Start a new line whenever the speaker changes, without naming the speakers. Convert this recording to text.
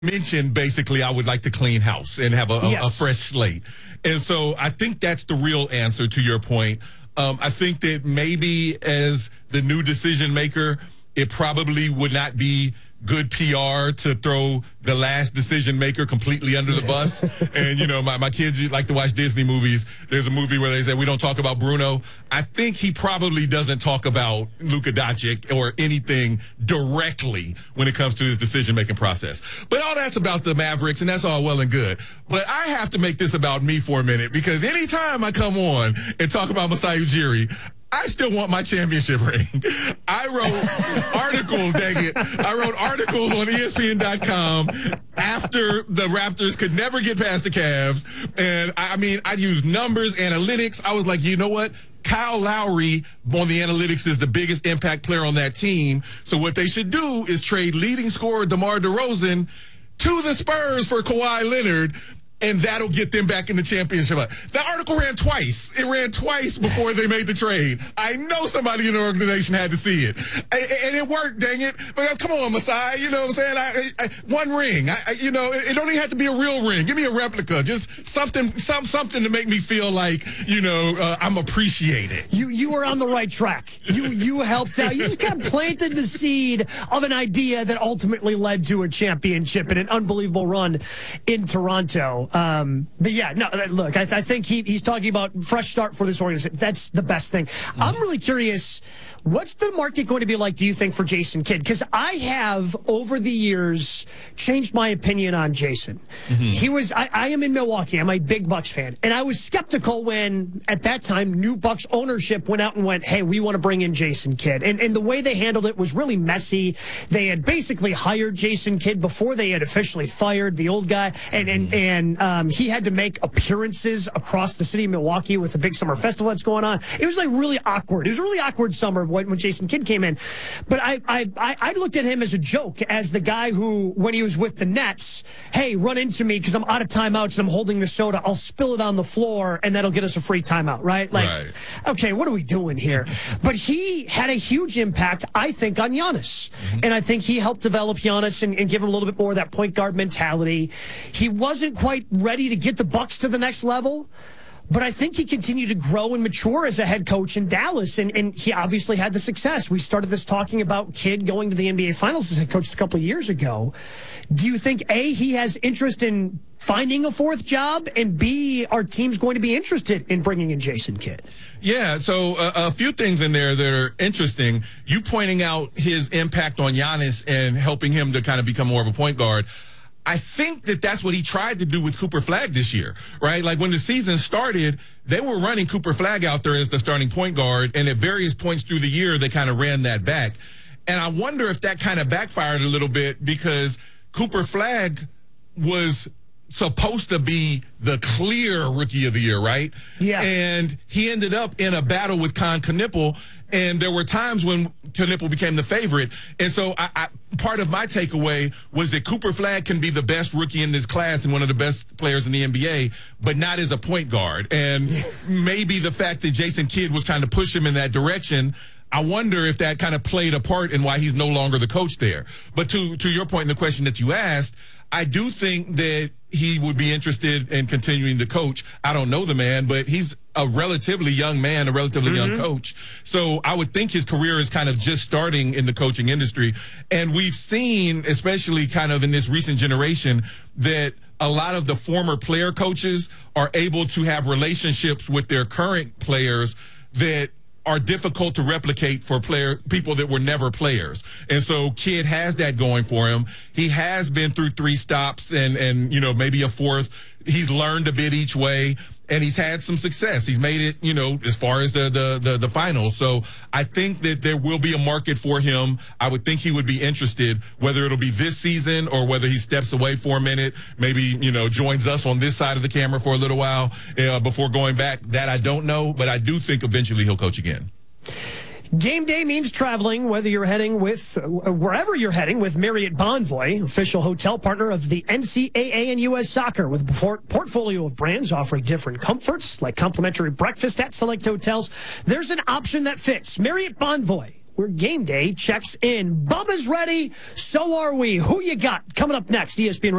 mentioned basically I would like to clean house and have a fresh slate. And so I think that's the real answer to your point. I think that maybe as the new decision maker, it probably would not be good PR to throw the last decision maker completely under the bus. And, you know, my kids like to watch Disney movies. There's a movie where they say, we don't talk about Bruno. I think he probably doesn't talk about Luka Doncic or anything directly when it comes to his decision-making process. But all that's about the Mavericks, and that's all well and good. But I have to make this about me for a minute, because anytime I come on and talk about Masai Ujiri, I still want my championship ring. I wrote articles, dang it. I wrote articles on ESPN.com after the Raptors could never get past the Cavs. And I mean, I used numbers, analytics. I was like, you know what? Kyle Lowry on the analytics is the biggest impact player on that team. So what they should do is trade leading scorer DeMar DeRozan to the Spurs for Kawhi Leonard, and that'll get them back in the championship. The article ran twice. It ran twice before they made the trade. I know somebody in the organization had to see it. And it worked, dang it. But come on, Masai, you know what I'm saying? One ring. It don't even have to be a real ring. Give me a replica. Just something to make me feel like, I'm appreciated.
You were on the right track. You helped out. You just kind of planted the seed of an idea that ultimately led to a championship and an unbelievable run in Toronto. But yeah, no, look, I think he's talking about fresh start for this organization. That's the best thing. I'm really curious, what's the market going to be like, do you think, for Jason Kidd? Because I have, over the years, changed my opinion on Jason. I am in Milwaukee. I'm a big Bucks fan. And I was skeptical when, at that time, new Bucks ownership went out and went, hey, we want to bring in Jason Kidd. And the way they handled it was really messy. They had basically hired Jason Kidd before they had officially fired the old guy. And he had to make appearances across the city of Milwaukee with the big summer festival that's going on. It was like really awkward. It was a really awkward summer when Jason Kidd came in. But I looked at him as a joke, as the guy who, when he was with the Nets, hey, run into me because I'm out of timeouts and I'm holding the soda. I'll spill it on the floor and that'll get us a free timeout, right? Like, okay, what are we doing here? But he had a huge impact, I think, on Giannis. And I think he helped develop Giannis and give him a little bit more of that point guard mentality. He wasn't quite ready to get the Bucks to the next level, but I think he continued to grow and mature as a head coach in Dallas, and he obviously had the success. We started this talking about Kidd going to the NBA Finals as a coach a couple of years ago. Do you think, A, he has interest in finding a fourth job, and B, our team's going to be interested in bringing in Jason Kidd?
Yeah, so a few things in there that are interesting. You pointing out his impact on Giannis and helping him to kind of become more of a point guard. I think that's what he tried to do with Cooper Flagg this year, right? Like when the season started, they were running Cooper Flagg out there as the starting point guard, and at various points through the year, they kind of ran that back. And I wonder if that kind of backfired a little bit, because Cooper Flagg was supposed to be the clear rookie of the year, right?
Yeah.
And he ended up in a battle with Con Knipple, and there were times when Knipple became the favorite. And so part of my takeaway was that Cooper Flagg can be the best rookie in this class and one of the best players in the NBA, but not as a point guard. And maybe the fact that Jason Kidd was kind of push him in that direction, I wonder if that kind of played a part in why he's no longer the coach there. But to your point in the question that you asked, I do think that he would be interested in continuing to coach. I don't know the man, but he's a relatively young man, a relatively young coach. So I would think his career is kind of just starting in the coaching industry. And we've seen, especially kind of in this recent generation, that a lot of the former player coaches are able to have relationships with their current players that are difficult to replicate for people that were never players. And so Kidd has that going for him. He has been through 3 stops and maybe a 4th. He's learned a bit each way, and he's had some success. He's made it, as far as the finals. So I think that there will be a market for him. I would think he would be interested, whether it'll be this season or whether he steps away for a minute, maybe, joins us on this side of the camera for a little while before going back. That I don't know, but I do think eventually he'll coach again.
Game day means traveling, whether you're heading wherever you're heading with Marriott Bonvoy, official hotel partner of the NCAA and U.S. Soccer, with a portfolio of brands offering different comforts like complimentary breakfast at select hotels. There's an option that fits. Marriott Bonvoy, where game day checks in. Bubba's ready. So are we. Who you got? Coming up next, ESPN